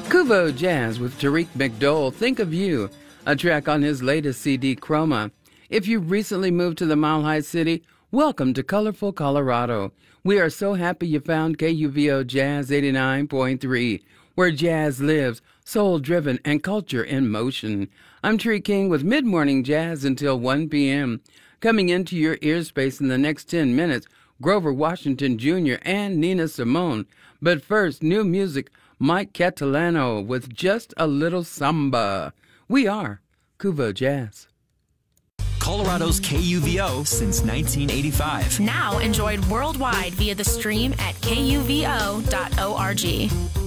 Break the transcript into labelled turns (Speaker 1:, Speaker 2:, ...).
Speaker 1: Kuvo Jazz with Tariq McDowell, Think of You, a track on his latest CD, Chroma. If you recently moved to the Mile High City, welcome to colorful Colorado. We are so happy you found KUVO Jazz 89.3, where jazz lives, soul-driven, and culture in motion. I'm Tree King with Mid-Morning Jazz until 1 p.m. Coming into your ear space in the next 10 minutes, Grover Washington Jr. and Nina Simone. But first, new music, Mike Catalano with Just a Little Samba. We are Kuvo Jazz.
Speaker 2: Colorado's KUVO since 1985.
Speaker 3: Now enjoyed worldwide via the stream at kuvo.org.